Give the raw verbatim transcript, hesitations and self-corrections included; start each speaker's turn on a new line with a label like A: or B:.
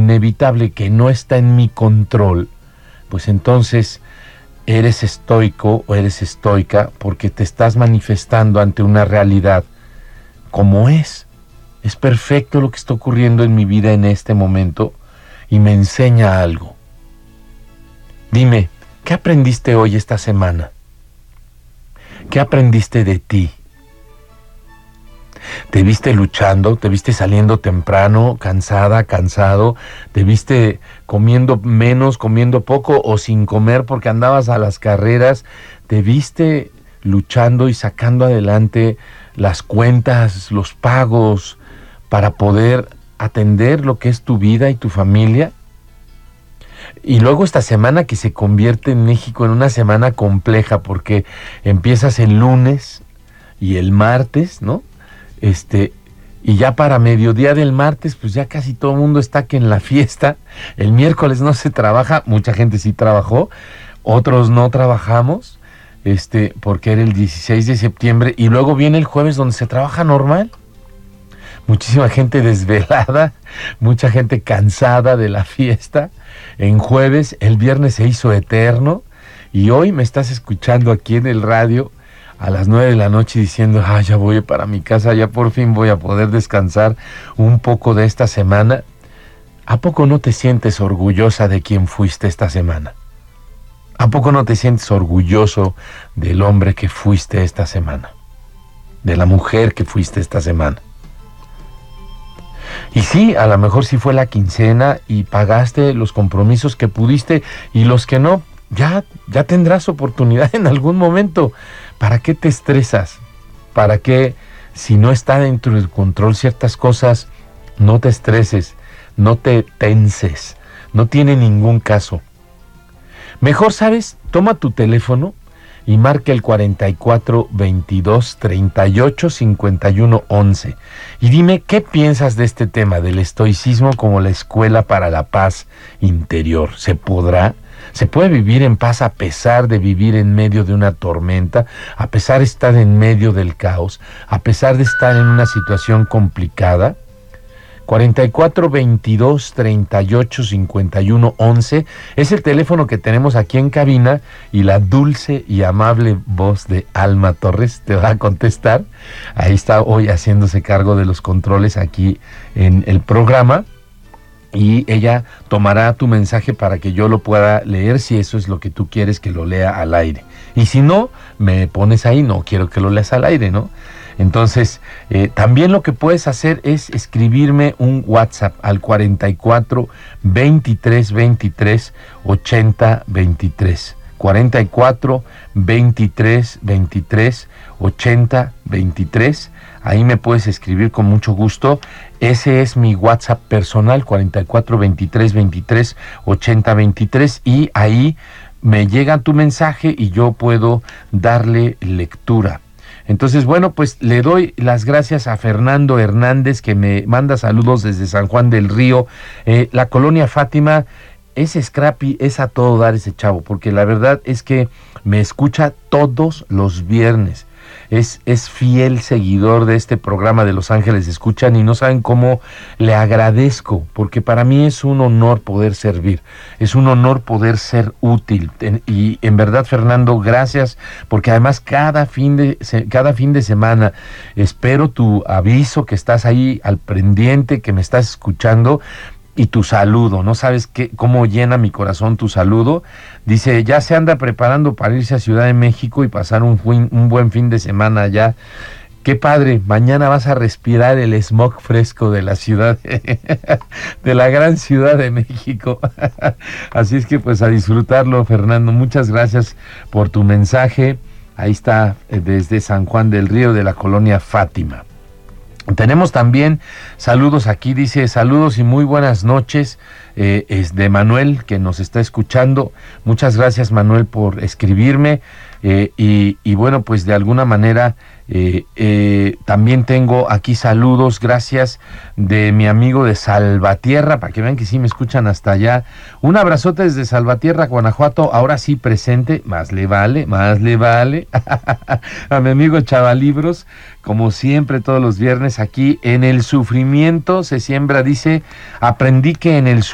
A: inevitable que no está en mi control, pues entonces eres estoico o eres estoica porque te estás manifestando ante una realidad como es. Es perfecto lo que está ocurriendo en mi vida en este momento y me enseña algo. Dime, ¿qué aprendiste hoy esta semana? ¿Qué aprendiste de ti? ¿Te viste luchando? ¿Te viste saliendo temprano, cansada, cansado? ¿Te viste comiendo menos, comiendo poco o sin comer porque andabas a las carreras? ¿Te viste luchando y sacando adelante las cuentas, los pagos para poder atender lo que es tu vida y tu familia? Y luego esta semana que se convierte en México en una semana compleja porque empiezas el lunes y el martes, ¿no? Este, y ya para mediodía del martes, pues ya casi todo el mundo está que en la fiesta. El miércoles no se trabaja, mucha gente sí trabajó, otros no trabajamos, este, porque era el dieciséis de septiembre, y luego viene el jueves donde se trabaja normal. Muchísima gente desvelada, mucha gente cansada de la fiesta. En jueves, el viernes se hizo eterno, y hoy me estás escuchando aquí en el radio a las nueve de la noche diciendo, ah, ya voy para mi casa, ya por fin voy a poder descansar un poco de esta semana. ¿A poco no te sientes orgullosa de quién fuiste esta semana? ¿A poco no te sientes orgulloso del hombre que fuiste esta semana? De la mujer que fuiste esta semana. Y sí, a lo mejor sí fue la quincena y pagaste los compromisos que pudiste, y los que no, ya, ya tendrás oportunidad en algún momento. ¿Para qué te estresas? ¿Para qué, si no está dentro del control ciertas cosas, no te estreses, no te tenses? No tiene ningún caso. Mejor, ¿sabes? Toma tu teléfono y marca el cuarenta y cuatro, veintidós, treinta y ocho, cincuenta y uno, once. Y dime, ¿qué piensas de este tema del estoicismo como la escuela para la paz interior? ¿Se podrá? ¿Se puede vivir en paz a pesar de vivir en medio de una tormenta, a pesar de estar en medio del caos, a pesar de estar en una situación complicada? cuarenta y cuatro, veintidós, treinta y ocho, cincuenta y uno, once es el teléfono que tenemos aquí en cabina, y la dulce y amable voz de Alma Torres te va a contestar. Ahí está hoy haciéndose cargo de los controles aquí en el programa, y ella tomará tu mensaje para que yo lo pueda leer, si eso es lo que tú quieres que lo lea al aire. Y si no, me pones ahí, no quiero que lo leas al aire, ¿no? Entonces, eh, también lo que puedes hacer es escribirme un WhatsApp al cuarenta y cuatro, veintitrés, veintitrés, ochenta, veintitrés. cuarenta y cuatro, veintitrés, veintitrés, ochenta, veintitrés. Ahí me puedes escribir con mucho gusto. Ese es mi WhatsApp personal, cuarenta y cuatro, veintitrés, veintitrés, ochenta, veintitrés. Y ahí me llega tu mensaje y yo puedo darle lectura. Entonces, bueno, pues le doy las gracias a Fernando Hernández, que me manda saludos desde San Juan del Río. Eh, la colonia Fátima, es scrappy, es a todo dar ese chavo, porque la verdad es que me escucha todos los viernes. Es, es fiel seguidor de este programa de Los Ángeles Escuchan, y no saben cómo le agradezco, porque para mí es un honor poder servir, es un honor poder ser útil. Y en verdad, Fernando, gracias, porque además cada fin de, cada fin de semana espero tu aviso, que estás ahí al pendiente, que me estás escuchando. Y tu saludo, no sabes qué, cómo llena mi corazón tu saludo. Dice, ya se anda preparando para irse a Ciudad de México y pasar un, un buen fin de semana allá. Qué padre, mañana vas a respirar el smog fresco de la ciudad, de la gran Ciudad de México. Así es que pues a disfrutarlo, Fernando. Muchas gracias por tu mensaje. Ahí está, desde San Juan del Río, de la colonia Fátima. Tenemos también saludos aquí, dice, saludos y muy buenas noches, eh, es de Manuel, que nos está escuchando. Muchas gracias, Manuel, por escribirme, eh, y, y bueno, pues de alguna manera eh, eh, también tengo aquí saludos, gracias, de mi amigo de Salvatierra, para que vean que sí me escuchan hasta allá. Un abrazote desde Salvatierra, Guanajuato, ahora sí presente, más le vale, más le vale, a mi amigo Chavalibros, como siempre todos los viernes aquí en El Sufrimiento se siembra, dice, aprendí que en el